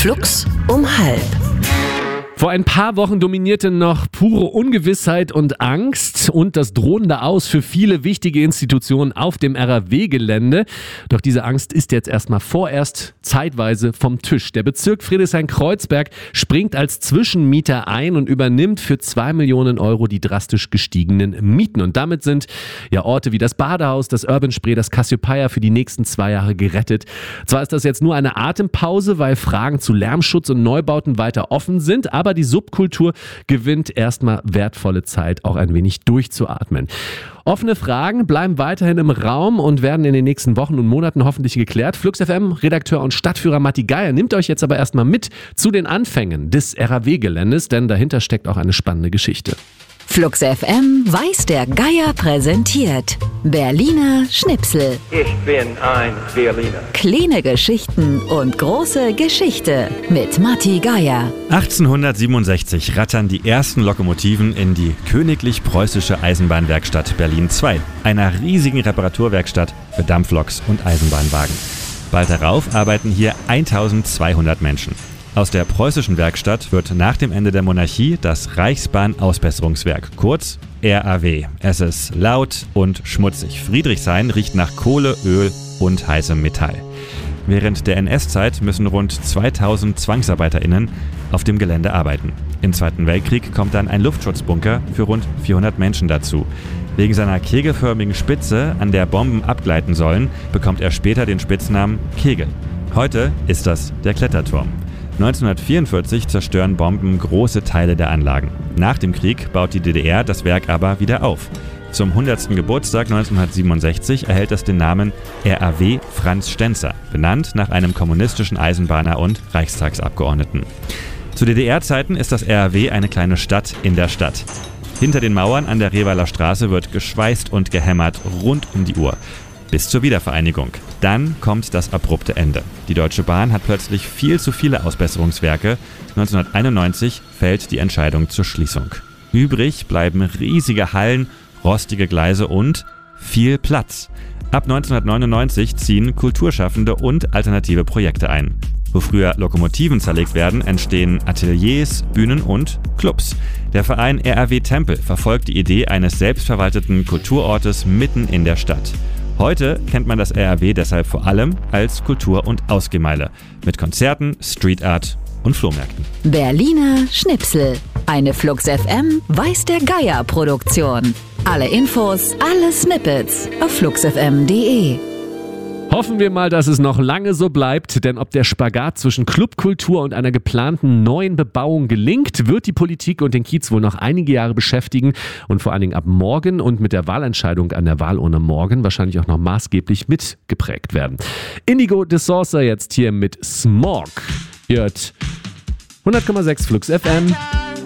Flux um 12:30. Vor ein paar Wochen dominierte noch pure Ungewissheit und Angst und das drohende Aus für viele wichtige Institutionen auf dem RAW-Gelände. Doch diese Angst ist jetzt erstmal vorerst zeitweise vom Tisch. Der Bezirk Friedrichshain-Kreuzberg springt als Zwischenmieter ein und übernimmt für 2 Millionen Euro die drastisch gestiegenen Mieten. Und damit sind ja Orte wie das Badehaus, das Urban Spree, das Cassiopeia für die nächsten 2 Jahre gerettet. Zwar ist das jetzt nur eine Atempause, weil Fragen zu Lärmschutz und Neubauten weiter offen sind, aber die Subkultur gewinnt erstmal wertvolle Zeit, auch ein wenig durchzuatmen. Offene Fragen bleiben weiterhin im Raum und werden in den nächsten Wochen und Monaten hoffentlich geklärt. Flux FM Redakteur und Stadtführer Matti Geier nimmt euch jetzt aber erstmal mit zu den Anfängen des RAW-Geländes, denn dahinter steckt auch eine spannende Geschichte. Flux FM weiß der Geier präsentiert Berliner Schnipsel. Ich bin ein Berliner. Kleine Geschichten und große Geschichte mit Matti Geier. 1867 rattern die ersten Lokomotiven in die Königlich Preußische Eisenbahnwerkstatt Berlin II, einer riesigen Reparaturwerkstatt für Dampfloks und Eisenbahnwagen. Bald darauf arbeiten hier 1200 Menschen. Aus der preußischen Werkstatt wird nach dem Ende der Monarchie das Reichsbahn-Ausbesserungswerk, kurz RAW. Es ist laut und schmutzig. Friedrichshain riecht nach Kohle, Öl und heißem Metall. Während der NS-Zeit müssen rund 2000 ZwangsarbeiterInnen auf dem Gelände arbeiten. Im Zweiten Weltkrieg kommt dann ein Luftschutzbunker für rund 400 Menschen dazu. Wegen seiner kegelförmigen Spitze, an der Bomben abgleiten sollen, bekommt er später den Spitznamen Kegel. Heute ist das der Kletterturm. 1944 zerstören Bomben große Teile der Anlagen. Nach dem Krieg baut die DDR das Werk aber wieder auf. Zum 100. Geburtstag 1967 erhält es den Namen RAW Franz Stenzer, benannt nach einem kommunistischen Eisenbahner und Reichstagsabgeordneten. Zu DDR-Zeiten ist das RAW eine kleine Stadt in der Stadt. Hinter den Mauern an der Revaler Straße wird geschweißt und gehämmert rund um die Uhr. Bis zur Wiedervereinigung. Dann kommt das abrupte Ende. Die Deutsche Bahn hat plötzlich viel zu viele Ausbesserungswerke. 1991 fällt die Entscheidung zur Schließung. Übrig bleiben riesige Hallen, rostige Gleise und viel Platz. Ab 1999 ziehen Kulturschaffende und alternative Projekte ein. Wo früher Lokomotiven zerlegt werden, entstehen Ateliers, Bühnen und Clubs. Der Verein RAW Tempel verfolgt die Idee eines selbstverwalteten Kulturortes mitten in der Stadt. Heute kennt man das RAW deshalb vor allem als Kultur- und Ausgehmeile mit Konzerten, Street Art und Flohmärkten. Berliner Schnipsel. Eine Flux FM weiß der Geier Produktion. Alle Infos, alle Snippets auf fluxfm.de. Hoffen wir mal, dass es noch lange so bleibt, denn ob der Spagat zwischen Clubkultur und einer geplanten neuen Bebauung gelingt, wird die Politik und den Kiez wohl noch einige Jahre beschäftigen und vor allen Dingen ab morgen und mit der Wahlentscheidung an der Wahlurne morgen wahrscheinlich auch noch maßgeblich mitgeprägt werden. Indigo de Saucer jetzt hier mit Smog. Ihr hört 100,6 Flux FM.